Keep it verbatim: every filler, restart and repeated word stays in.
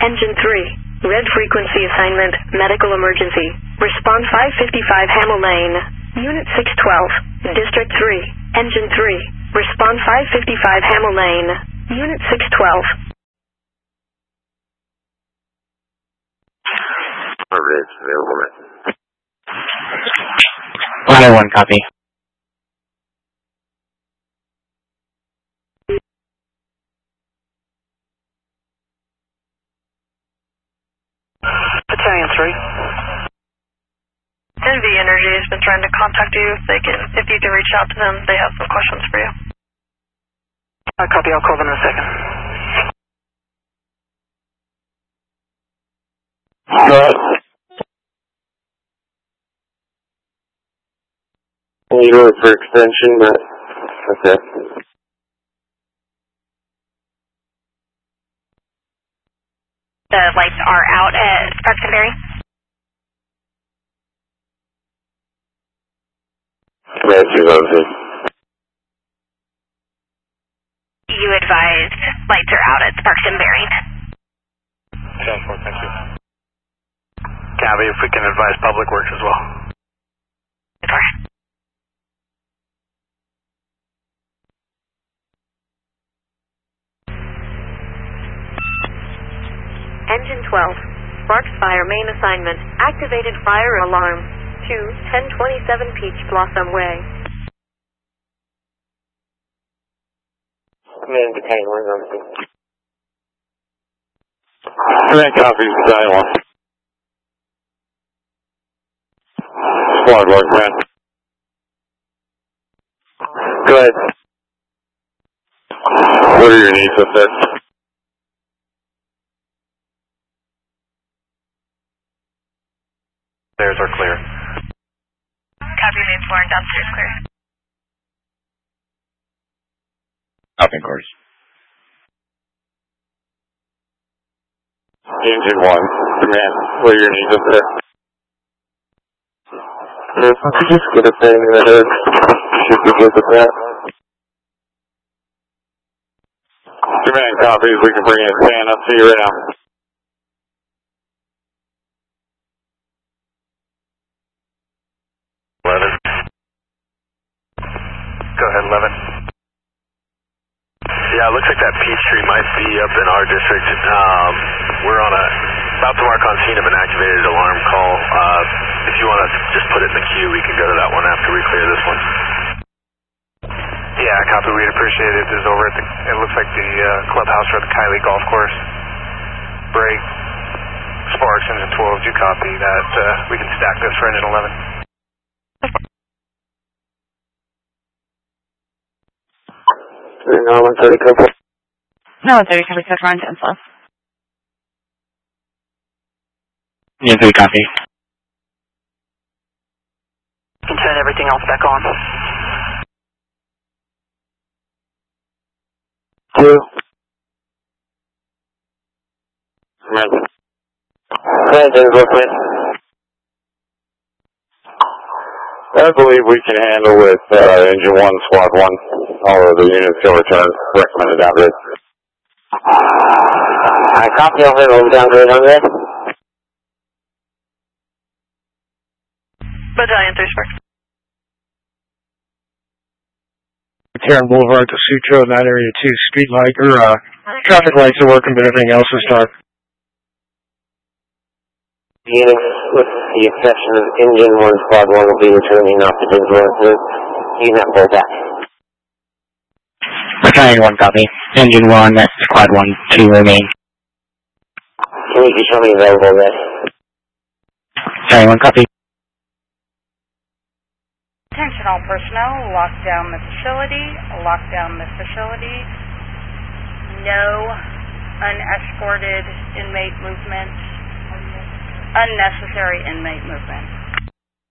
Engine three. Red frequency assignment, medical emergency. Response five fifty-five Hamel Lane. Unit six twelve. District three. Engine three. Response five fifty-five Hamel Lane. Unit six twelve. Ridge, available. one oh one, copy. Battalion three. N V Energy has been trying to contact you. If they can, if you can reach out to them, they have some questions for you. I copy. I'll call them in a second. Right. Leader for extension, but okay. The lights are out at Sparks and Berry. Matthews on it. You advised lights are out at Sparks and Berry. ten four, thank you. Copy, if we can advise Public Works as well. Engine twelve. Sparks Fire main assignment. Activated fire alarm. to ten twenty-seven Peach Blossom Way. Command Battalion one oh six. Command copies, Battalion one. Squad one, command. Go ahead. What are your needs up there? Stairs are clear. Copy, main floor and downstairs clear. Copy, course. Engine one, command. What are your needs up there? If I could just get a thing in the head, should be good with that. Command copies, we can bring in fan up to you right now. eleven. Go ahead, eleven. Yeah, it looks like that Peachtree might be up in our district. Um, we're on a, about to mark on scene of an activated alarm call. Uh, if you want to just put it in the queue, we can go to that one after we clear this one. Yeah, copy. We'd appreciate it. This is over at the, it looks like the uh, clubhouse or the Kylie Golf Course. Break. Sparks, engine twelve, do you copy that? Uh, we can stack this for engine eleven. No, one thirty, couple. No, one thirty, cover, set front, ten plus. Yeah, three copy. Can turn everything else back on. Two. Command. Command, go please. I believe we can handle with uh, engine one, squad one. All of the units will return. Recommended downgrade. I copy over the downgrade on this. Battalion three Sparks. Tarrant Boulevard to Sutro, in that area too. Street light, or uh, traffic lights are working, but everything else is dark. Units, with the exception of engine one, squad one, will be returning off the influences. Unit pull back. Battalion one copy. Engine one, squad one, two remain. Can you show me available there? Battalion one copy. Attention all personnel, lock down the facility, lock down the facility. No unescorted inmate movement. Unnecessary inmate movement.